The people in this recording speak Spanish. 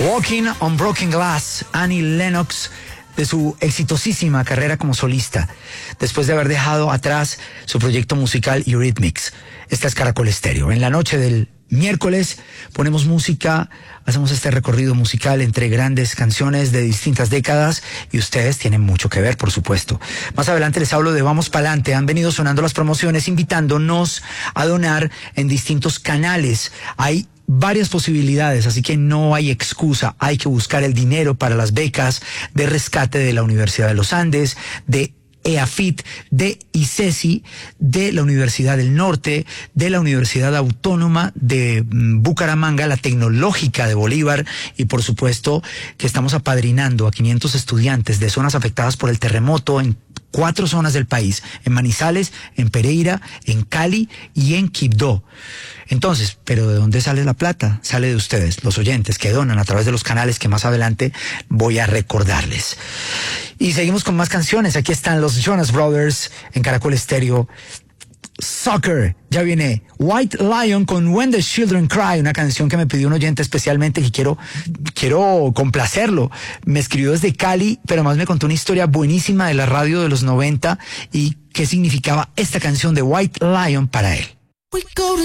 Walking on Broken Glass, Annie Lennox, de su exitosísima carrera como solista, después de haber dejado atrás su proyecto musical Eurythmics. Esta es Caracol Estéreo. En la noche del miércoles ponemos música, hacemos este recorrido musical entre grandes canciones de distintas décadas y ustedes tienen mucho que ver, por supuesto. Más adelante les hablo de Vamos Pa'lante. Han venido sonando las promociones invitándonos a donar en distintos canales. Hay varias posibilidades, así que no hay excusa. Hay que buscar el dinero para las becas de rescate de la Universidad de los Andes, de EAFIT, de ICESI, de la Universidad del Norte, de la Universidad Autónoma de Bucaramanga, la Tecnológica de Bolívar, y por supuesto que estamos apadrinando a 500 estudiantes de zonas afectadas por el terremoto en 4 zonas del país: en Manizales, en Pereira, en Cali y en Quibdó. Entonces, ¿pero de dónde sale la plata? Sale de ustedes, los oyentes, que donan a través de los canales que más adelante voy a recordarles. Y seguimos con más canciones. Aquí están los Jonas Brothers en Caracol Estéreo. Soccer, ya viene White Lion con When the Children Cry, una canción que me pidió un oyente especialmente y quiero complacerlo. Me escribió desde Cali, pero más me contó una historia buenísima de la radio de los 90 y qué significaba esta canción de White Lion para él.